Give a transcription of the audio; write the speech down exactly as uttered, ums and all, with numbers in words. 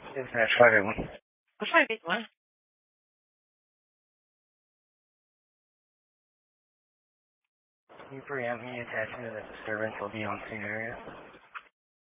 Dispatch five eight one. five eight one. Can you preempt me attaching to the disturbance will be on scene area?